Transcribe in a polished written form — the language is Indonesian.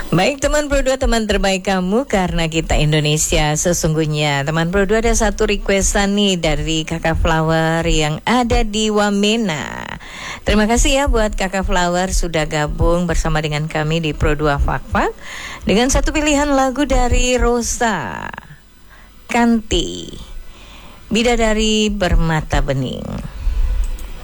Baik teman Pro 2, teman terbaik kamu karena kita Indonesia sesungguhnya. Teman Pro 2, ada satu requestan nih dari Kakak Flower yang ada di Wamena. Terima kasih ya buat Kakak Flower sudah gabung bersama dengan kami di Pro 2 Fak-Fak dengan satu pilihan lagu dari Rosa Kanti, Bidadari Bermata Bening.